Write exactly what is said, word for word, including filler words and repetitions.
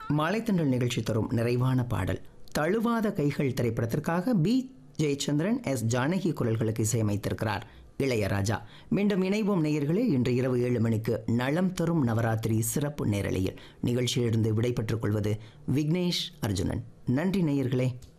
மாலைத்தண்டல் நிகழ்ச்சி தரும் நிறைவான பாடல் தழுவாத கைகள் திரைப்படத்திற்காக பி ஜெயச்சந்திரன், எஸ் ஜானகி குரல்களுக்கு இசையமைத்திருக்கிறார் இளையராஜா. மீண்டும் இணைவோம் நேயர்களே, இன்று இரவு ஏழு மணிக்கு நலம் தரும் நவராத்திரி சிறப்பு நேரலையில். நிகழ்ச்சியிலிருந்து விடைபெற்றுக் கொள்வது விக்னேஷ் அர்ஜுனன். நன்றி நேயர்களே.